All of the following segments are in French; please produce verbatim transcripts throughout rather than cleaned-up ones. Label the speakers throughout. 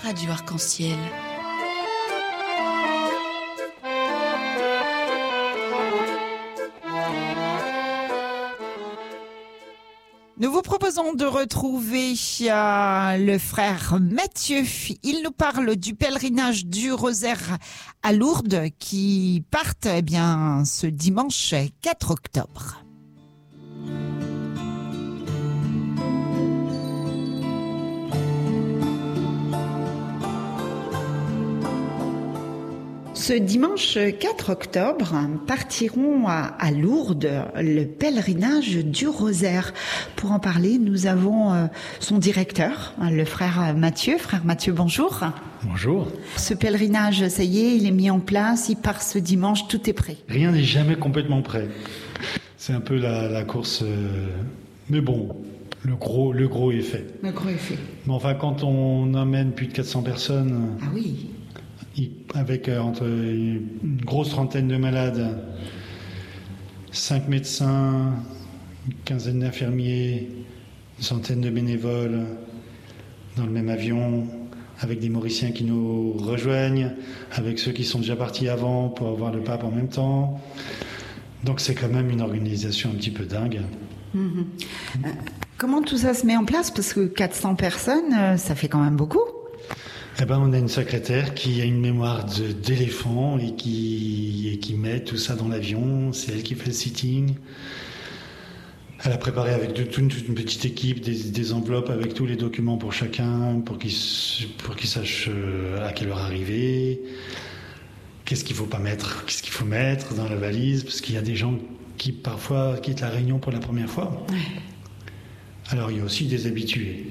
Speaker 1: Radio Arc-en-Ciel.
Speaker 2: Nous vous proposons de retrouver euh, le frère Mathieu. Il nous parle du pèlerinage du Rosaire à Lourdes qui part eh bien, ce dimanche quatre octobre. Ce dimanche quatre octobre, partiront à, à Lourdes le pèlerinage du Rosaire. Pour en parler, nous avons euh, son directeur, le frère Mathieu. Frère Mathieu, bonjour.
Speaker 3: Bonjour.
Speaker 2: Ce pèlerinage, ça y est, il est mis en place, il part ce dimanche, tout est prêt.
Speaker 3: Rien n'est jamais complètement prêt. C'est un peu la, la course, euh, mais bon, le gros, le gros est fait.
Speaker 2: Le gros est fait.
Speaker 3: Mais enfin, quand on emmène plus de quatre cents personnes...
Speaker 2: Ah oui.
Speaker 3: Avec euh, entre une grosse trentaine de malades, cinq médecins, une quinzaine d'infirmiers, une centaine de bénévoles dans le même avion, avec des Mauriciens qui nous rejoignent, avec ceux qui sont déjà partis avant pour voir le pape en même temps. Donc c'est quand même une organisation un petit peu dingue.
Speaker 2: Mmh. Euh, comment tout ça se met en place? Parce que quatre cents personnes, ça fait quand même beaucoup.
Speaker 3: Eh ben, on a une secrétaire qui a une mémoire de, d'éléphant et qui, et qui met tout ça dans l'avion. C'est elle qui fait le sitting. Elle a préparé avec de, toute une petite équipe des, des enveloppes avec tous les documents pour chacun, pour qu'ils pour qu'ils sachent à quelle heure arriver, qu'est-ce qu'il faut pas mettre, qu'est-ce qu'il faut mettre dans la valise, parce qu'il y a des gens qui parfois quittent la Réunion pour la première fois. Alors il y a aussi des habitués.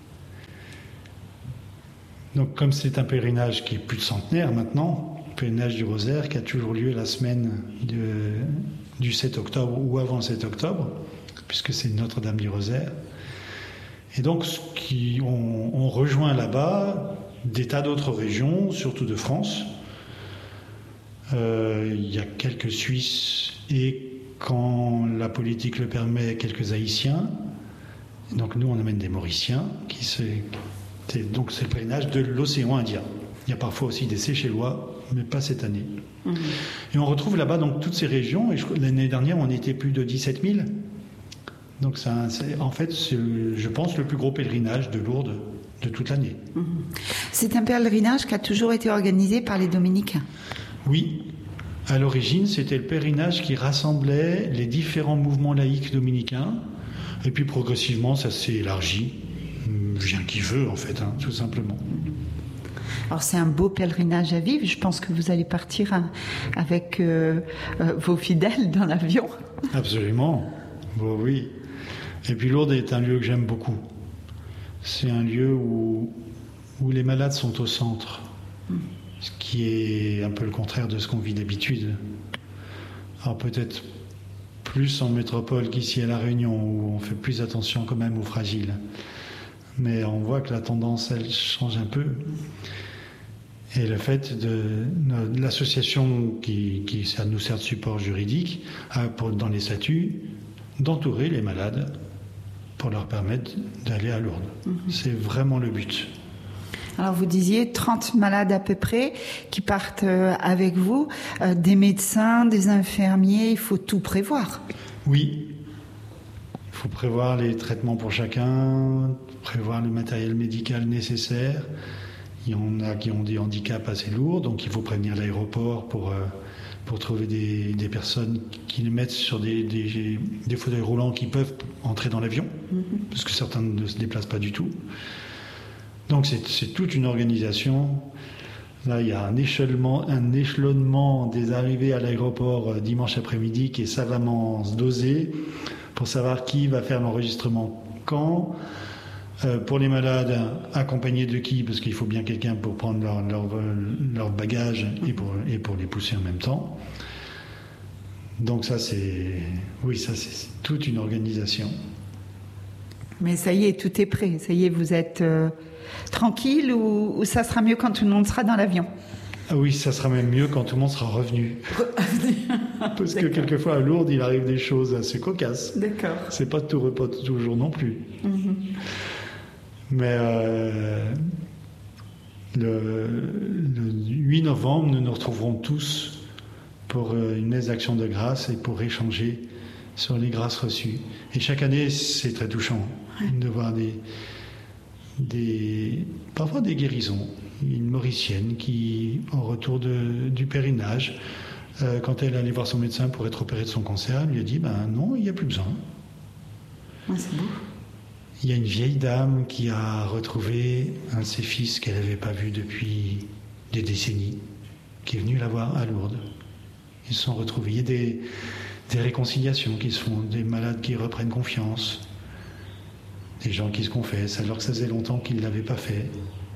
Speaker 3: Donc, comme c'est un pèlerinage qui est plus de centenaire maintenant, le pèlerinage du Rosaire qui a toujours lieu la semaine de, du sept octobre ou avant le sept octobre, puisque c'est Notre-Dame du Rosaire. Et donc, ce qui, on, on rejoint là-bas des tas d'autres régions, surtout de France. Euh, il y a quelques Suisses et, quand la politique le permet, quelques Haïtiens. Donc, nous, on amène des Mauriciens qui se... C'est, donc c'est le pèlerinage de l'océan Indien. Il y a parfois aussi des Seychellois, mais pas cette année. Mmh. Et on retrouve là-bas donc toutes ces régions. Et je, l'année dernière, on était plus de dix-sept mille. Donc ça, c'est, en fait, c'est, je pense, le plus gros pèlerinage de Lourdes de toute l'année.
Speaker 2: Mmh. C'est un pèlerinage qui a toujours été organisé par les dominicains.
Speaker 3: Oui. À l'origine, c'était le pèlerinage qui rassemblait les différents mouvements laïques dominicains. Et puis progressivement, ça s'est élargi. Vient qui veut, en fait, hein, tout simplement.
Speaker 2: Alors, c'est un beau pèlerinage à vivre. Je pense que vous allez partir hein, avec euh, euh, vos fidèles dans l'avion.
Speaker 3: Absolument. Bon, oui. Et puis, Lourdes est un lieu que j'aime beaucoup. C'est un lieu où, où les malades sont au centre. Mm. Ce qui est un peu le contraire de ce qu'on vit d'habitude. Alors, peut-être plus en métropole qu'ici à La Réunion, où on fait plus attention quand même aux fragiles. Mais on voit que la tendance, elle change un peu. Et le fait de, de l'association qui, qui ça nous sert de support juridique, a pour, dans les statuts, d'entourer les malades pour leur permettre d'aller à Lourdes. Mmh. C'est vraiment le but.
Speaker 2: Alors vous disiez trente malades à peu près qui partent avec vous, euh, des médecins, des infirmiers, il faut tout prévoir.
Speaker 3: Oui. Il faut prévoir les traitements pour chacun, prévoir le matériel médical nécessaire. Il y en a qui ont des handicaps assez lourds, donc il faut prévenir l'aéroport pour, euh, pour trouver des, des personnes qui les mettent sur des, des, des fauteuils roulants qui peuvent entrer dans l'avion, mm-hmm. parce que certains ne se déplacent pas du tout. Donc c'est, c'est toute une organisation. Là, il y a un échelonnement, un échelonnement des arrivées à l'aéroport euh, dimanche après-midi qui est savamment dosé, pour savoir qui va faire l'enregistrement quand, euh, pour les malades, accompagnés de qui, parce qu'il faut bien quelqu'un pour prendre leur, leur, leur bagage et pour, et pour les pousser en même temps. Donc ça, c'est... Oui, ça, c'est toute une organisation.
Speaker 2: Mais ça y est, tout est prêt. Ça y est, vous êtes euh, tranquille ou, ou ça sera mieux quand tout le monde sera dans l'avion?
Speaker 3: Ah oui, ça sera même mieux quand tout le monde sera revenu. Parce que quelquefois à Lourdes, il arrive des choses assez cocasses.
Speaker 2: D'accord.
Speaker 3: C'est pas tout repos toujours non plus. Mm-hmm. Mais euh, le, le huit novembre, nous nous retrouverons tous pour une messe d'action de grâce et pour échanger sur les grâces reçues. Et chaque année, c'est très touchant ouais. de voir des, des, parfois des guérisons. Une Mauricienne qui, au retour de, du pèlerinage, euh, quand elle allait voir son médecin pour être opérée de son cancer, elle lui a dit ben non, il n'y a plus besoin.
Speaker 2: Ouais, c'est beau.
Speaker 3: Il y a une vieille dame qui a retrouvé un de ses fils qu'elle n'avait pas vu depuis des décennies, qui est venu la voir à Lourdes. Ils se sont retrouvés. Il y a des, des réconciliations qui se font, des malades qui reprennent confiance, des gens qui se confessent alors que ça faisait longtemps qu'ils ne l'avaient pas fait.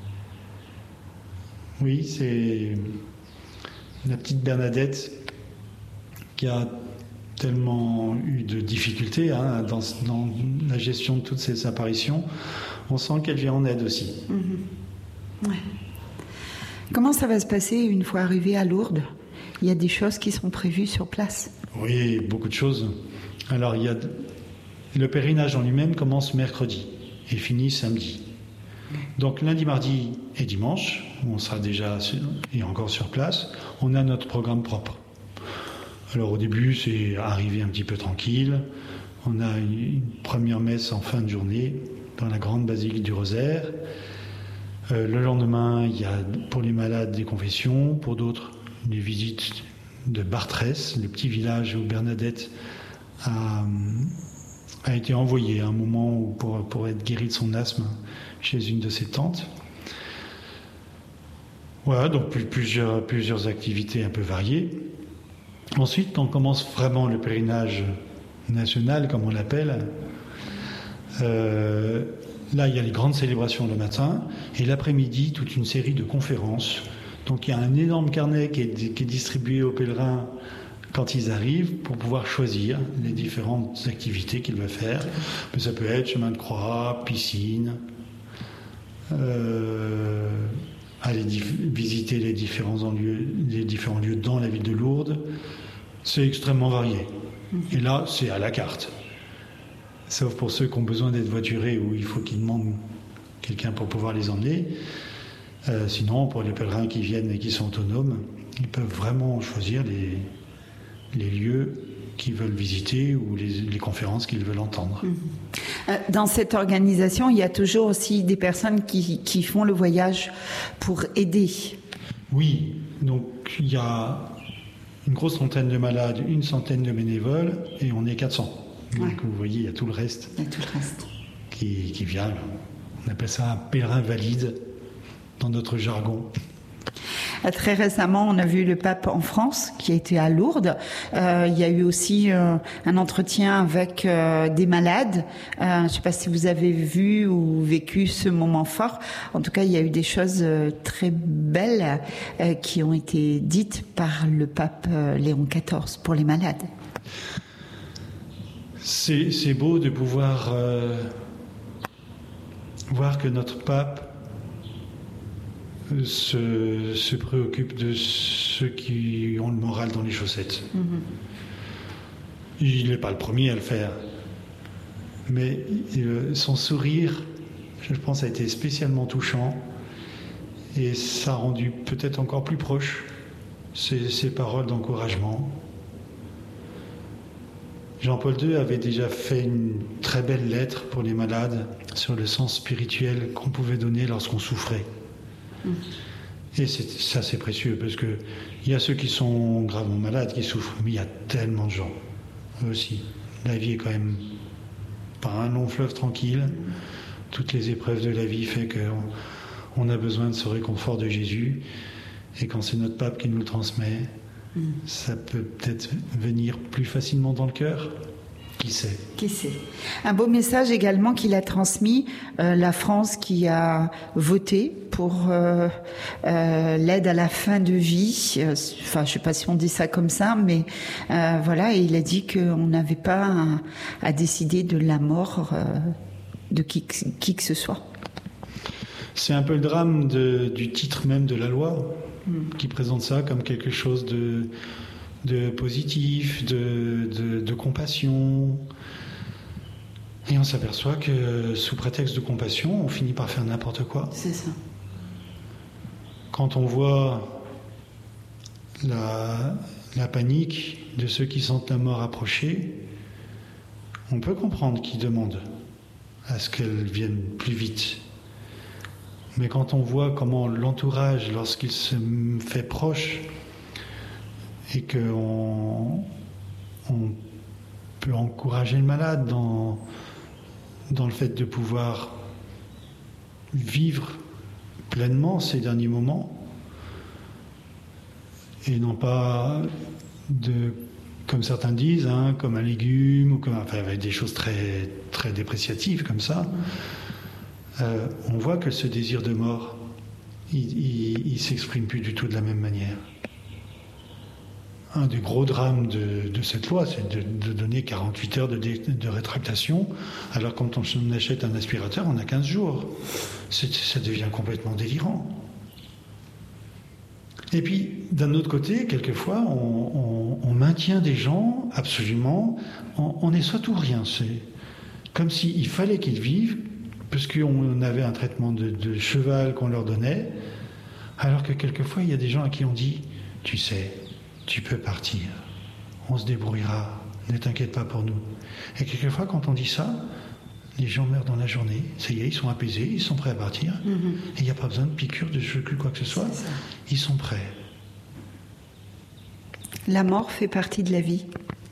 Speaker 3: Oui, c'est la petite Bernadette qui a tellement eu de difficultés hein, dans, dans la gestion de toutes ces apparitions. On sent qu'elle vient en aide aussi.
Speaker 2: Mmh. Ouais. Comment ça va se passer une fois arrivé à Lourdes ? Il y a des choses qui sont prévues sur place ?
Speaker 3: Oui, beaucoup de choses. Alors, il y a le pèlerinage en lui-même commence mercredi et finit samedi. Donc lundi, mardi et dimanche, on sera déjà sur, et encore sur place, on a notre programme propre. Alors au début, c'est arrivé un petit peu tranquille. On a une première messe en fin de journée dans la grande basilique du Rosaire. Euh, le lendemain, il y a pour les malades des confessions, pour d'autres des visites de Bartrès, le petit village où Bernadette a, a été envoyée à un moment où pour, pour être guérie de son asthme chez une de ses tantes. Voilà, donc plusieurs, plusieurs activités un peu variées. Ensuite, quand on commence vraiment le pèlerinage national, comme on l'appelle, euh, là, il y a les grandes célébrations le matin, et l'après-midi, toute une série de conférences. Donc, il y a un énorme carnet qui est, qui est distribué aux pèlerins quand ils arrivent pour pouvoir choisir les différentes activités qu'ils veulent faire. Mais ça peut être chemin de croix, piscine, euh, aller dif- visiter les différents lieux, les différents lieux dans la ville de Lourdes. C'est extrêmement varié. Et là, c'est à la carte. Sauf pour ceux qui ont besoin d'être voiturés où il faut qu'ils demandent quelqu'un pour pouvoir les emmener. Euh, sinon, pour les pèlerins qui viennent et qui sont autonomes, ils peuvent vraiment choisir les, les lieux qu'ils veulent visiter ou les, les conférences qu'ils veulent entendre.
Speaker 2: Dans cette organisation, il y a toujours aussi des personnes qui, qui font le voyage pour aider.
Speaker 3: Oui, donc il y a une grosse centaine de malades, une centaine de bénévoles, et on est quatre cents. Donc ouais. Vous voyez, il y a tout le reste,
Speaker 2: il y a tout le reste.
Speaker 3: Qui, qui vient. On appelle ça un pèlerin valide dans notre jargon.
Speaker 2: Très récemment, on a vu le pape en France, qui a été à Lourdes. Euh, il y a eu aussi euh, un entretien avec euh, des malades. Euh, je ne sais pas si vous avez vu ou vécu ce moment fort. En tout cas, il y a eu des choses euh, très belles euh, qui ont été dites par le pape euh, Léon quatorze pour les malades.
Speaker 3: C'est, c'est beau de pouvoir euh, voir que notre pape Se, se préoccupe de ceux qui ont le moral dans les chaussettes. Mm-hmm. Il n'est pas le premier à le faire. Mais euh, son sourire, je pense, a été spécialement touchant et ça a rendu peut-être encore plus proche ses, ses paroles d'encouragement. Jean-Paul deux avait déjà fait une très belle lettre pour les malades sur le sens spirituel qu'on pouvait donner lorsqu'on souffrait. Et c'est, ça c'est précieux parce que il y a ceux qui sont gravement malades qui souffrent, mais il y a tellement de gens eux aussi. La vie est quand même pas un long fleuve tranquille. Toutes les épreuves de la vie fait qu'on on a besoin de ce réconfort de Jésus, et quand c'est notre pape qui nous le transmet, mm. ça peut peut-être venir plus facilement dans le cœur. Qui sait ?
Speaker 2: Qui sait ? Un beau message également qu'il a transmis, euh, la France qui a voté pour euh, euh, l'aide à la fin de vie. Euh, enfin, je ne sais pas si on dit ça comme ça, mais euh, voilà, et il a dit qu'on n'avait pas à, à décider de la mort euh, de qui, qui que ce soit.
Speaker 3: C'est un peu le drame de, du titre même de la loi, mm. qui présente ça comme quelque chose de... de positif, de, de, de compassion. Et on s'aperçoit que sous prétexte de compassion, on finit par faire n'importe quoi.
Speaker 2: C'est ça.
Speaker 3: quand on voit la, la panique de ceux qui sentent la mort approcher, on peut comprendre qu'ils demandent à ce qu'elle vienne plus vite. Mais quand on voit comment l'entourage, lorsqu'il se fait proche, et qu'on on peut encourager le malade dans, dans le fait de pouvoir vivre pleinement ces derniers moments, et non pas de, comme certains disent, hein, comme un légume, ou comme, enfin, avec des choses très, très dépréciatives comme ça, euh, on voit que ce désir de mort, il ne s'exprime plus du tout de la même manière. Un des gros drames de, de cette loi, c'est de, de donner quarante-huit heures de, de, de rétractation, alors quand on, on achète un aspirateur, on a quinze jours. C'est, ça devient complètement délirant. Et puis, d'un autre côté, quelquefois, on, on, on maintient des gens absolument, on, on est soit ou rien. C'est comme s'il fallait qu'ils vivent, parce qu'on avait un traitement de, de cheval qu'on leur donnait, alors que quelquefois, il y a des gens à qui on dit, tu sais, tu peux partir, on se débrouillera, ne t'inquiète pas pour nous. Et quelquefois, quand on dit ça, les gens meurent dans la journée, ça y est, ils sont apaisés, ils sont prêts à partir, mm-hmm. et il n'y a pas besoin de piqûre, de cheveux, quoi que ce soit, ils sont prêts.
Speaker 1: La mort fait partie de la vie.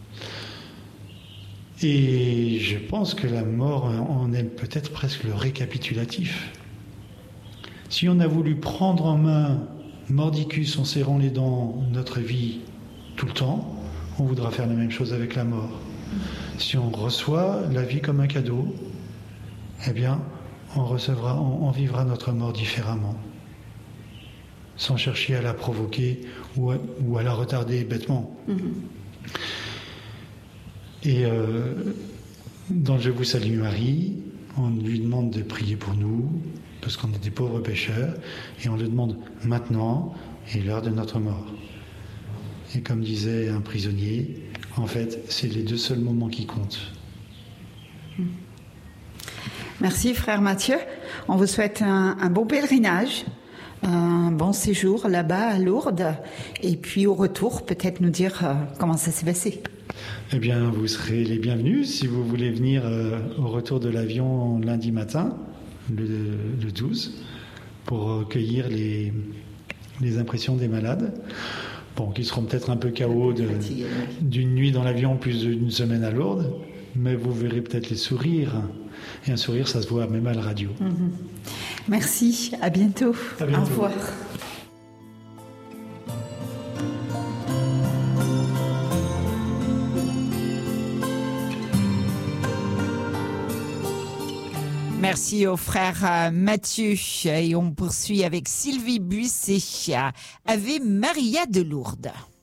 Speaker 3: Et je pense que la mort en est peut-être presque le récapitulatif. Si on a voulu prendre en main mordicus en serrant les dents notre vie tout le temps, on voudra faire la même chose avec la mort. Si on reçoit la vie comme un cadeau, eh bien, on recevra, on, on vivra notre mort différemment, sans chercher à la provoquer ou à, ou à la retarder bêtement. Mm-hmm. Et euh, dans Je vous salue Marie, on lui demande de prier pour nous, parce qu'on est des pauvres pécheurs, et on le demande maintenant et l'heure de notre mort. Et comme disait un prisonnier, en fait, c'est les deux seuls moments qui comptent.
Speaker 1: Merci, frère Mathieu. On vous souhaite un, un bon pèlerinage, un bon séjour là-bas à Lourdes, et puis au retour, peut-être nous dire euh, comment ça s'est passé.
Speaker 3: Eh bien, vous serez les bienvenus si vous voulez venir euh, au retour de l'avion lundi matin, le, le douze, pour cueillir les, les impressions des malades. Bon, qui seront peut-être un peu K O de, d'une nuit dans l'avion plus d'une semaine à Lourdes, mais vous verrez peut-être les sourires. Et un sourire, ça se voit même à la radio.
Speaker 1: Mm-hmm. Merci, à bientôt.
Speaker 3: À bientôt.
Speaker 1: Au revoir.
Speaker 2: Merci au frère Mathieu. Et on poursuit avec Sylvie Buisset. Ave Maria de Lourdes.